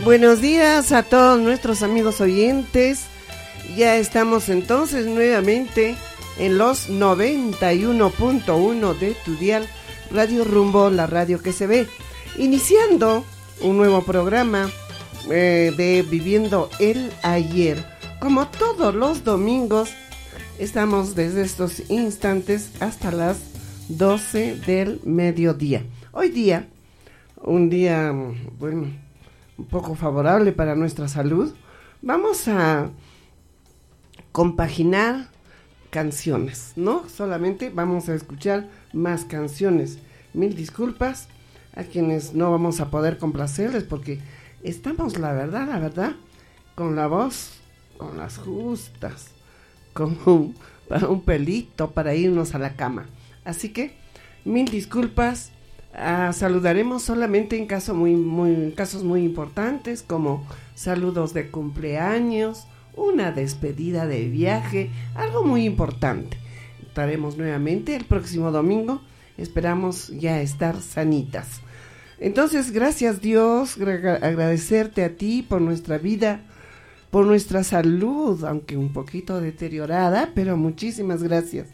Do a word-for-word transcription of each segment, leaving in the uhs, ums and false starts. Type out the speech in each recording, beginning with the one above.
Buenos días a todos nuestros amigos oyentes. Ya estamos entonces nuevamente en los noventa y uno punto uno de tu dial Radio Rumbo, la radio que se ve, iniciando un nuevo programa eh, de Viviendo el Ayer. Como todos los domingos, estamos desde estos instantes hasta las doce del mediodía. Hoy día, un día, bueno, un poco favorable para nuestra salud, vamos a compaginar canciones, ¿no? Solamente vamos a escuchar más canciones. Mil disculpas a quienes no vamos a poder complacerles porque estamos, la verdad, la verdad, con la voz, con las justas, con un, para un pelito para irnos a la cama. Así que, mil disculpas. Uh, saludaremos solamente en caso muy, muy, casos muy importantes como saludos de cumpleaños, una despedida de viaje, algo muy importante. Estaremos nuevamente el próximo domingo, esperamos ya estar sanitas. Entonces, gracias Dios, gra- agradecerte a ti por nuestra vida, por nuestra salud, aunque un poquito deteriorada, pero muchísimas gracias.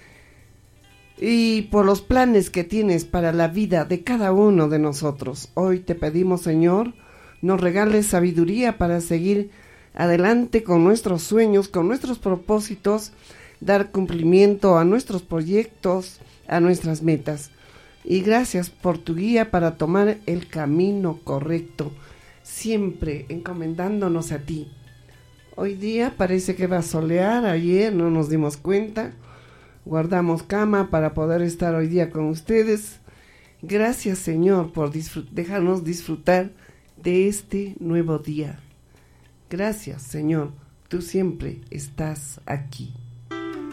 Y por los planes que tienes para la vida de cada uno de nosotros. Hoy te pedimos, Señor, nos regales sabiduría para seguir adelante con nuestros sueños, con nuestros propósitos, dar cumplimiento a nuestros proyectos, a nuestras metas. Y gracias por tu guía para tomar el camino correcto, siempre encomendándonos a ti. Hoy día parece que va a solear, ayer no nos dimos cuenta. Guardamos cama para poder estar hoy día con ustedes. Gracias, Señor, por disfrut- dejarnos disfrutar de este nuevo día. Gracias, Señor, tú siempre estás aquí.